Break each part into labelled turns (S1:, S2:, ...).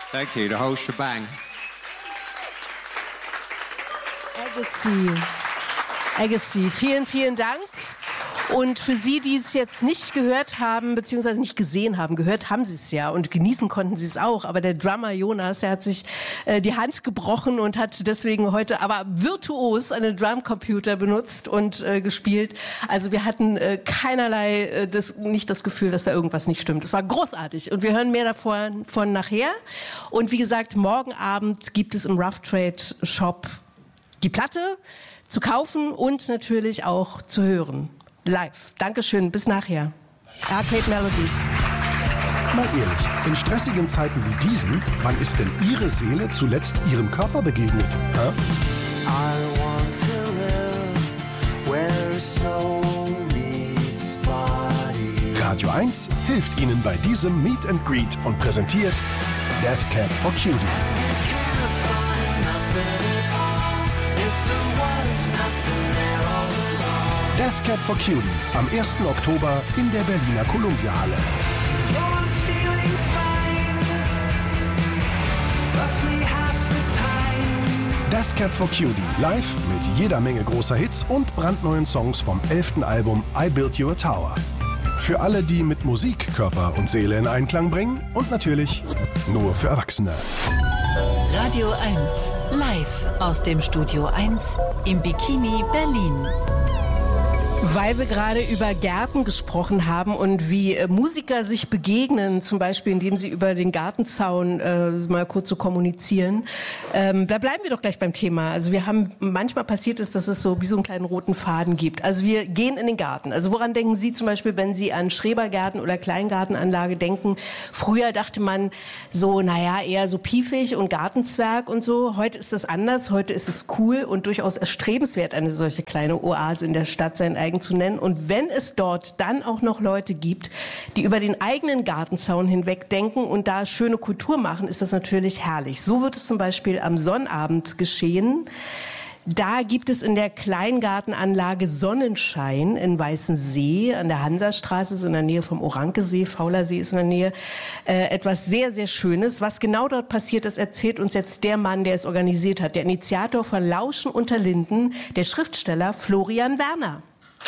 S1: Thank you, the whole shebang.
S2: Agassi, vielen, vielen Dank. Und für Sie, die es jetzt nicht gehört haben, beziehungsweise nicht gesehen haben, gehört haben Sie es ja und genießen konnten Sie es auch. Aber der Drummer Jonas, der hat sich die Hand gebrochen und hat deswegen heute aber virtuos einen Drumcomputer benutzt und gespielt. Also wir hatten keinerlei, nicht das Gefühl, dass da irgendwas nicht stimmt. Es war großartig und wir hören mehr davon nachher. Und wie gesagt, morgen Abend gibt es im Rough Trade Shop die Platte zu kaufen und natürlich auch zu hören. Live. Dankeschön. Bis nachher. Arcade Melodies.
S3: Mal ehrlich, in stressigen Zeiten wie diesen, wann ist denn Ihre Seele zuletzt Ihrem Körper begegnet? Hä? Radio 1 hilft Ihnen bei diesem Meet and Greet und präsentiert Death Cab for Cutie. Death Cab for Cutie am 1. Oktober in der Berliner Columbia-Halle. Death Cab for Cutie live mit jeder Menge großer Hits und brandneuen Songs vom 11. Album I Built You a Tower. Für alle, die mit Musik Körper und Seele in Einklang bringen und natürlich nur für Erwachsene.
S4: Radio 1 live aus dem Studio 1 im Bikini Berlin.
S2: Weil wir gerade über Gärten gesprochen haben und wie Musiker sich begegnen, zum Beispiel indem sie über den Gartenzaun mal kurz so kommunizieren, da bleiben wir doch gleich beim Thema. Also manchmal passiert es, dass es so wie so einen kleinen roten Faden gibt. Also wir gehen in den Garten. Also woran denken Sie zum Beispiel, wenn Sie an Schrebergärten oder Kleingartenanlage denken? Früher dachte man so, eher so piefig und Gartenzwerg und so. Heute ist das anders. Heute ist es cool und durchaus erstrebenswert, eine solche kleine Oase in der Stadt sein eigen zu nennen. Und wenn es dort dann auch noch Leute gibt, die über den eigenen Gartenzaun hinweg denken und da schöne Kultur machen, ist das natürlich herrlich. So wird es zum Beispiel am Sonnabend geschehen. Da gibt es in der Kleingartenanlage Sonnenschein in Weißensee an der Hansastraße, ist in der Nähe vom Orankesee, Faulersee ist in der Nähe, etwas sehr, sehr Schönes. Was genau dort passiert ist, erzählt uns jetzt der Mann, der es organisiert hat, der Initiator von Lauschen unter Linden, der Schriftsteller Florian Werner.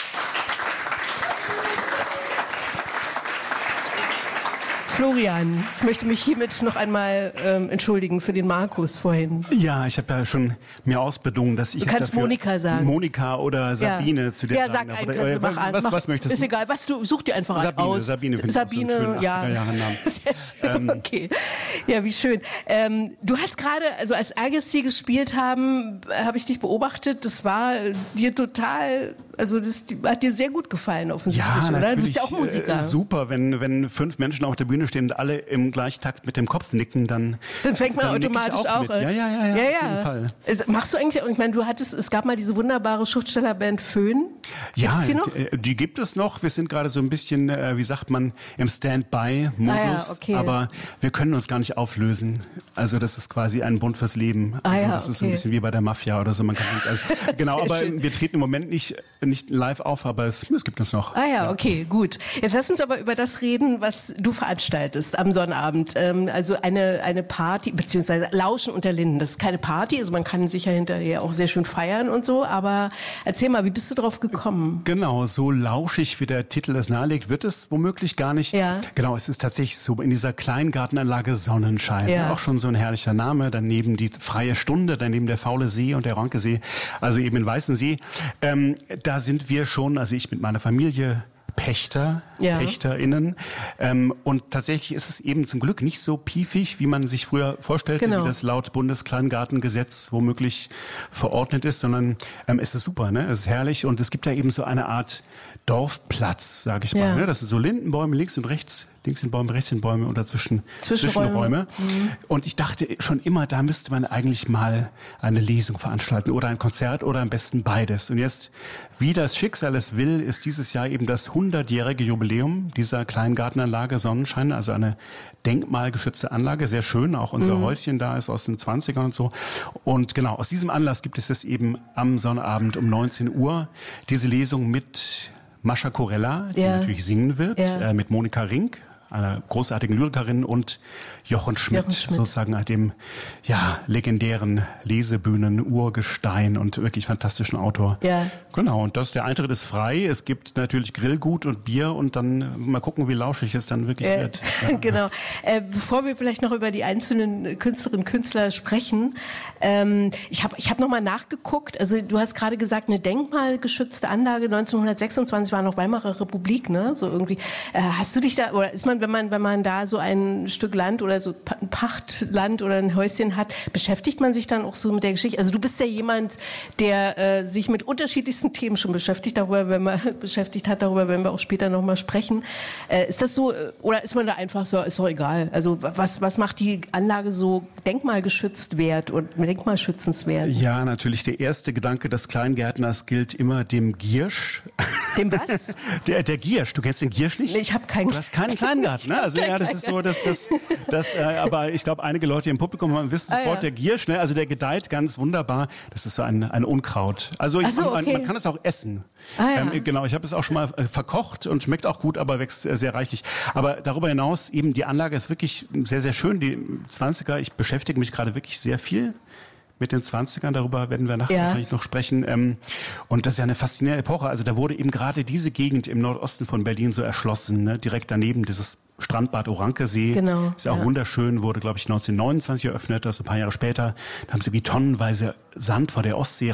S2: Florian, ich möchte mich hiermit noch einmal entschuldigen für den Markus vorhin.
S5: Ja, ich habe ja schon mir ausbedungen, dass ich...
S2: Du kannst Monika sagen.
S5: Monika oder Sabine zu dir sagen.
S2: Ja, sag einen.
S5: Was möchtest du?
S2: Ist egal, such dir einfach
S5: Sabine,
S2: aus.
S5: Sabine finde ich auch so einen schönen 80er-Jahre-Namen.
S2: Sehr schön, okay. Ja, wie schön. Du hast gerade, also als Agassi gespielt haben, habe ich dich beobachtet, das war dir total... Also das hat dir sehr gut gefallen offensichtlich,
S5: ja,
S2: oder? Du bist ja auch Musiker.
S5: Super, wenn 5 Menschen auf der Bühne stehen und alle im Gleichtakt mit dem Kopf nicken, dann
S2: fängt man automatisch auch
S5: mit. Ja, auf jeden Fall.
S2: Machst du eigentlich, ich meine, es gab mal diese wunderbare Schriftstellerband Föhn.
S5: Ja, die gibt es noch. Wir sind gerade so ein bisschen, wie sagt man, im Standby-Modus.
S2: Okay.
S5: Aber wir können uns gar nicht auflösen. Also das ist quasi ein Bund fürs Leben. Also das ist so ein bisschen wie bei der Mafia oder so. Man kann nicht, genau, aber schön. Wir treten im Moment nicht live auf, aber es gibt uns noch.
S2: Okay, gut. Jetzt lass uns aber über das reden, was du veranstaltest am Sonnabend. Also eine Party, beziehungsweise Lauschen unter Linden. Das ist keine Party, also man kann sich ja hinterher auch sehr schön feiern und so, aber erzähl mal, wie bist du drauf gekommen?
S5: Genau, so lauschig, wie der Titel es nahelegt, wird es womöglich gar nicht.
S2: Ja.
S5: Genau, es ist tatsächlich so in dieser Kleingartenanlage Sonnenschein. Ja. Auch schon so ein herrlicher Name. Daneben die Freie Stunde, daneben der Faule See und der Orankesee, also eben in Weißensee. Da sind wir schon, also ich mit meiner Familie, PächterInnen. Und tatsächlich ist es eben zum Glück nicht so piefig, wie man sich früher vorstellte, wie das laut Bundeskleingartengesetz womöglich verordnet ist, sondern es ist super, ne? Es ist herrlich und es gibt da eben so eine Art Dorfplatz, sage ich mal. Ne? Das sind so Lindenbäume links und rechts, links sind Bäume, rechts sind Bäume und dazwischen Zwischenräume. Und ich dachte schon immer, da müsste man eigentlich mal eine Lesung veranstalten oder ein Konzert oder am besten beides. Und jetzt, wie das Schicksal es will, ist dieses Jahr eben das 100-jährige Jubiläum dieser Kleingartenanlage Sonnenschein, also eine denkmalgeschützte Anlage, sehr schön, auch unser Häuschen da ist aus den 20ern und so. Und genau, aus diesem Anlass gibt es jetzt eben am Sonnabend um 19 Uhr diese Lesung mit Mascha Corella, die natürlich singen wird, mit Monika Rink einer großartigen Lyrikerin, und Jochen Schmidt. Sozusagen dem legendären Lesebühnen-Urgestein und wirklich fantastischen Autor.
S2: Ja.
S5: Genau, und der Eintritt ist frei. Es gibt natürlich Grillgut und Bier und dann mal gucken, wie lauschig es dann wirklich wird. Ja.
S2: Genau. Bevor wir vielleicht noch über die einzelnen Künstlerinnen und Künstler sprechen, ich hab noch mal nachgeguckt. Also du hast gerade gesagt, eine denkmalgeschützte Anlage 1926 war noch Weimarer Republik, ne? So irgendwie. Hast du dich da, oder ist man, wenn man da so ein Stück Land oder so ein Pachtland oder ein Häuschen hat, beschäftigt man sich dann auch so mit der Geschichte? Also du bist ja jemand, der sich mit unterschiedlichsten Themen schon beschäftigt hat, darüber werden wir auch später noch mal sprechen. Ist das so, oder ist man da einfach so, ist doch egal? Also was macht die Anlage so denkmalgeschützt wert und denkmalschützenswert?
S5: Ja, natürlich der erste Gedanke des Kleingärtners gilt immer dem Giersch.
S2: Dem was?
S5: Der Giersch. Du kennst den Giersch nicht?
S2: Nee, ich habe keinen.
S5: Du hast keinen Kleingarten, ne? Also ja, das ist so, aber ich glaube, einige Leute im Publikum wissen sofort, der Giersch, ne? Also der gedeiht ganz wunderbar. Das ist so ein Unkraut. Also man kann es auch essen. Genau, ich habe es auch schon mal verkocht und schmeckt auch gut, aber wächst sehr reichlich. Aber darüber hinaus eben, die Anlage ist wirklich sehr, sehr schön. Die 20er, ich beschäftige mich gerade wirklich sehr viel mit den 20ern, darüber werden wir nachher wahrscheinlich noch sprechen. Und das ist ja eine faszinierende Epoche. Also da wurde eben gerade diese Gegend im Nordosten von Berlin so erschlossen, ne? Direkt daneben dieses Strandbad Orankesee. Genau. Ist ja auch wunderschön, wurde, glaube ich, 1929 eröffnet, das ein paar Jahre später. Da haben sie wie tonnenweise Sand vor der Ostsee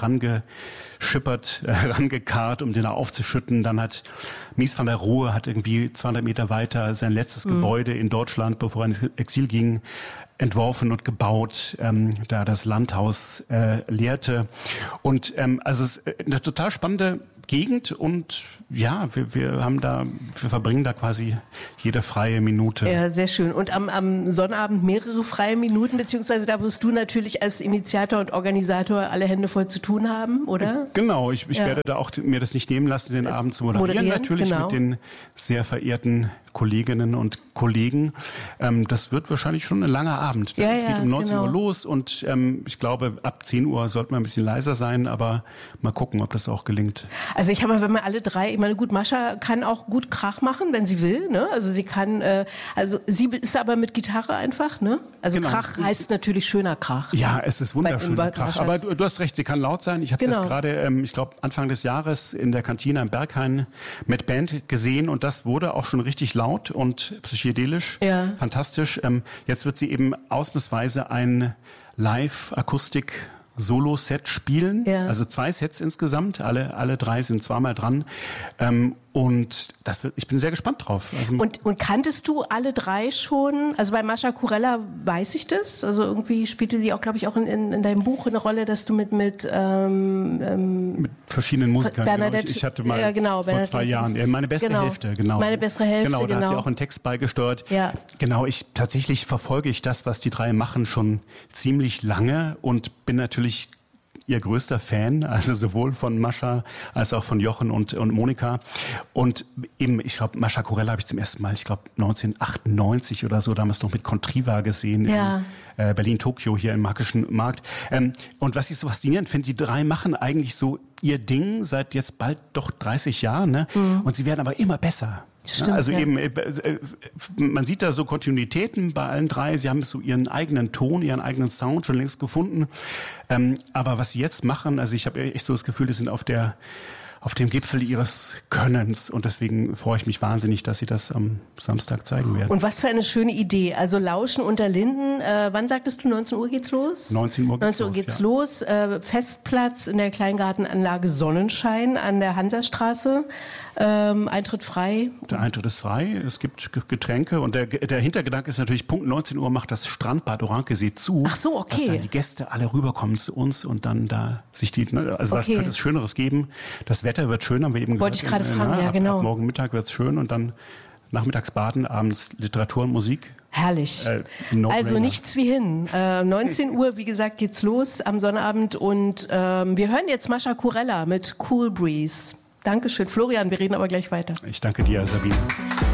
S5: rangekarrt, um den da aufzuschütten. Dann hat Mies van der Rohe hat irgendwie 200 Meter weiter sein letztes Gebäude in Deutschland, bevor er ins Exil ging, entworfen und gebaut, da das Landhaus lehrte. Und also es ist eine total spannende Gegend und ja, wir verbringen da quasi jede freie Minute.
S2: Ja, sehr schön. Und am Sonnabend mehrere freie Minuten, beziehungsweise da wirst du natürlich als Initiator und Organisator alle Hände voll zu tun haben, oder?
S5: Genau, ich werde da auch mir das nicht nehmen lassen, den Abend zu moderieren natürlich mit den sehr verehrten Kolleginnen und Kollegen. Das wird wahrscheinlich schon ein langer Abend. Es geht um 19 Uhr los und ich glaube, ab 10 Uhr sollte man ein bisschen leiser sein, aber mal gucken, ob das auch gelingt.
S2: Also wenn wir alle drei, ich meine, gut, Mascha kann auch gut Krach machen, wenn sie will, ne? Also sie kann, sie ist aber mit Gitarre einfach, ne? Also genau. Krach heißt natürlich schöner Krach.
S5: Ja, es ist wunderschöner Krach. Aber du hast recht, sie kann laut sein. Ich habe es jetzt gerade, ich glaube, Anfang des Jahres in der Kantine am Berghain mit Band gesehen und das wurde auch schon richtig laut und psychedelisch. Ja. Fantastisch. Jetzt wird sie eben ausnahmsweise ein Live-Akustik Solo-Set spielen, also 2 Sets insgesamt, alle 3 sind zweimal dran und ich bin sehr gespannt drauf. Also
S2: und kanntest du alle 3 schon? Also bei Mascha Kurella weiß ich das, also irgendwie spielte sie auch, glaube ich, auch in deinem Buch eine Rolle, dass du mit
S5: verschiedenen Musikern, ich hatte mal vor 2 Jahren meine bessere Hälfte,
S2: Meine bessere Hälfte,
S5: da hat sie auch einen Text beigesteuert. Ja. Genau, tatsächlich verfolge ich das, was die 3 machen, schon ziemlich lange und bin natürlich ihr größter Fan, also sowohl von Mascha als auch von Jochen und Monika. Und eben, ich glaube, Mascha Kurella habe ich zum ersten Mal, 1998 oder so, damals noch mit Contriva gesehen in Berlin-Tokio hier im Märkischen Markt. Und was ich so faszinierend finde, die 3 machen eigentlich so ihr Ding seit jetzt bald doch 30 Jahren, ne? Und sie werden aber immer besser. Stimmt, also eben, man sieht da so Kontinuitäten bei allen 3. Sie haben so ihren eigenen Ton, ihren eigenen Sound schon längst gefunden. Aber was sie jetzt machen, also ich habe echt so das Gefühl, die sind auf dem Gipfel ihres Könnens und deswegen freue ich mich wahnsinnig, dass sie das am Samstag zeigen werden.
S2: Und was für eine schöne Idee. Also Lauschen unter Linden. Wann sagtest du, 19 Uhr geht's los?
S5: 19 Uhr geht's los.
S2: Festplatz in der Kleingartenanlage Sonnenschein an der Hansastraße. Eintritt frei.
S5: Der Eintritt ist frei. Es gibt Getränke und der Hintergedanke ist natürlich, Punkt 19 Uhr macht das Strandbad Orankesee zu.
S2: Ach so, okay.
S5: Dass dann die Gäste alle rüberkommen zu uns und dann da sich was könnte es Schöneres geben? Das Wetter wird schön, haben wir eben gehört.
S2: Wollte ich gerade fragen, ja genau.
S5: Ab morgen Mittag wird's schön und dann nachmittags baden, abends Literatur und Musik.
S2: Herrlich. Also nichts wie hin. 19 Uhr, wie gesagt, geht's los am Sonnabend und wir hören jetzt Mascha Kurella mit Cool Breeze. Dankeschön, Florian, wir reden aber gleich weiter.
S5: Ich danke dir, Sabine.